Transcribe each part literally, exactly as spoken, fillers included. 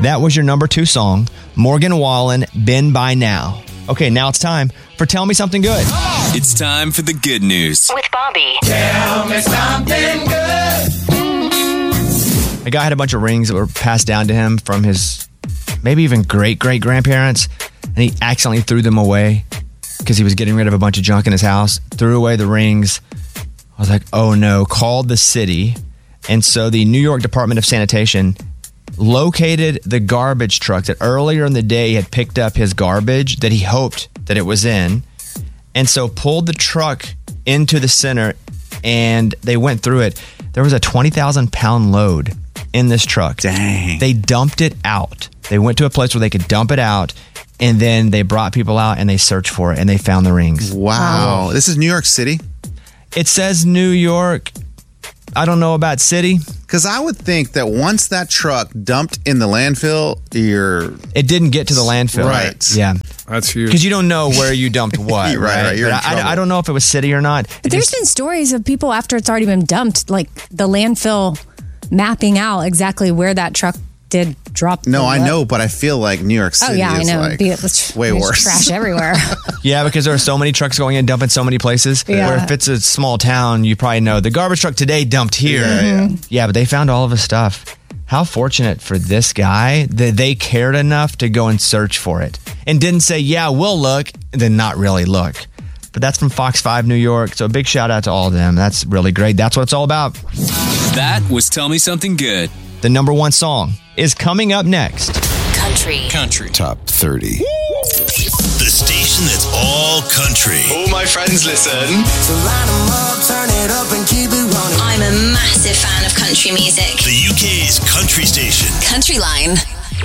That was your number two song, Morgan Wallen, Been By Now. Okay, now it's time for Tell Me Something Good. It's time for the good news. With Bobby. Tell me something good. A guy had a bunch of rings that were passed down to him from his maybe even great-great-grandparents, and he accidentally threw them away because he was getting rid of a bunch of junk in his house, threw away the rings. I was like, oh no, called the city. And so the New York Department of Sanitation located the garbage truck that earlier in the day had picked up his garbage that he hoped that it was in, and so pulled the truck into the center, and they went through it. There was a twenty thousand pound load in this truck. Dang. They dumped it out. They went to a place where they could dump it out, and then they brought people out and they searched for it, and they found the rings. Wow. This is New York City? It says New York. I don't know about city. Because I would think that once that truck dumped in the landfill, you're... It didn't get to the landfill. Right. Yeah. That's huge. Because you don't know where you dumped what. Right, right. You're But in I, trouble. I don't know if it was city or not. But It there's just- been stories of people after it's already been dumped, like the landfill mapping out exactly where that truck did drop. No, the I load. know, but I feel like New York City Oh yeah, I is know. like Be- it's- way there's worse. Trash everywhere. Yeah, because there are so many trucks going in, dumping so many places. Yeah. Where if it's a small town, you probably know the garbage truck today dumped here. Yeah, yeah. Yeah, but they found all of his stuff. How fortunate for this guy that they cared enough to go and search for it and didn't say, yeah, we'll look, and then not really look. But that's from Fox five New York. So a big shout out to all of them. That's really great. That's what it's all about. That was Tell Me Something Good. The number one song is coming up next. Country. Country. Top thirty. The station that's all country. All my friends listen. So line 'em up, turn it up and keep it running. I'm a massive fan of country music. The U K's country station. Country Line.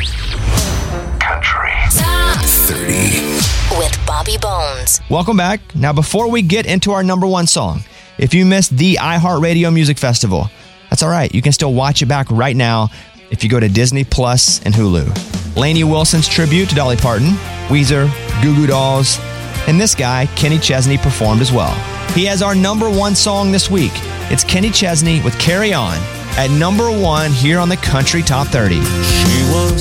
Country. Top thirty. with Bobby Bones. Welcome back. Now, before we get into our number one song, if you missed the iHeartRadio Music Festival, that's all right. You can still watch it back right now if you go to Disney Plus and Hulu. Lainey Wilson's tribute to Dolly Parton, Weezer, Goo Goo Dolls, and this guy, Kenny Chesney, performed as well. He has our number one song this week. It's Kenny Chesney with Carry On at number one here on the Country Top thirty. She was